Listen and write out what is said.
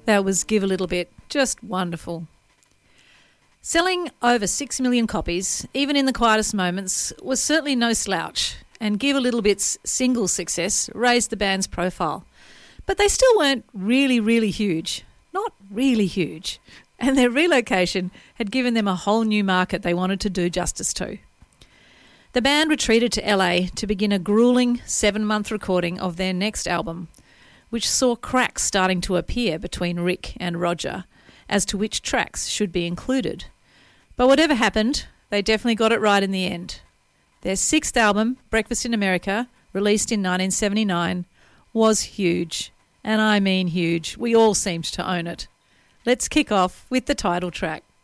That was Give a Little Bit. Just wonderful. Selling over 6 million copies, even in the quietest moments, was certainly no slouch, and Give a Little Bit's single success raised the band's profile. But they still weren't really, really huge. Not really huge. And their relocation had given them a whole new market they wanted to do justice to. The band retreated to LA to begin a gruelling 7-month recording of their next album, which saw cracks starting to appear between Rick and Roger as to which tracks should be included. But whatever happened, they definitely got it right in the end. Their 6th album, Breakfast in America, released in 1979, was huge. And I mean huge. We all seemed to own it. Let's kick off with the title track.